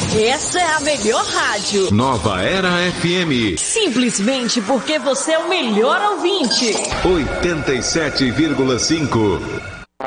Essa é a melhor rádio. Nova Era FM. Simplesmente porque você é o melhor ouvinte. 87,5.